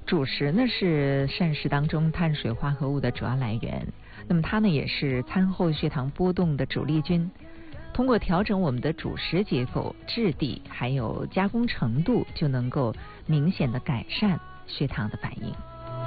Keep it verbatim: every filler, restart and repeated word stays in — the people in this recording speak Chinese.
主食呢是膳食当中碳水化合物的主要来源，那么它呢也是餐后血糖波动的主力军。通过调整我们的主食结构、质地还有加工程度，就能够明显的改善血糖的反应。